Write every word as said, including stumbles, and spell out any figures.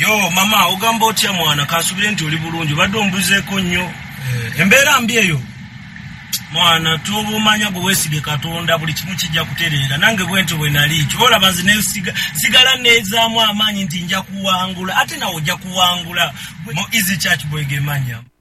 Yo mama ogamba otya mwana kasubire nti oli bulungi badde ombuzeeko nnyo eh, embeera mbi eyo mwana tubumanya gwe weesige Katonda buli kimu kijja kutereera nange bwento bwe nali kibola banzi ne siga sigala nezaamu amaanyi nti nja kuwangula ate nawo ojja kuwangula mu Easy Church bwegemanya